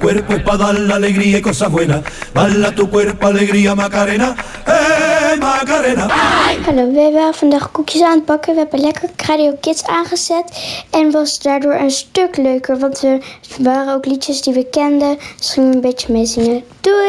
cuerpo es para dar la alegría y cosas buenas. Baila tu cuerpo, alegría, Macarena. Macarena. Hallo, we waren vandaag koekjes aan het bakken. We hebben lekker Radio Kids aangezet. En was daardoor een stuk leuker. Want er waren ook liedjes die we kenden. Dus gingen we een beetje meezingen. Doei!